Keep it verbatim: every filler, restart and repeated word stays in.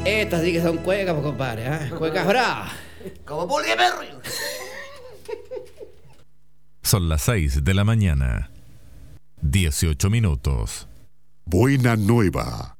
Estas sí que son cuecas, pues, compadre, ¿eh? Cuecas bravas. Como pulgue perro. Son las seis de la mañana. dieciocho minutos. Buena nueva.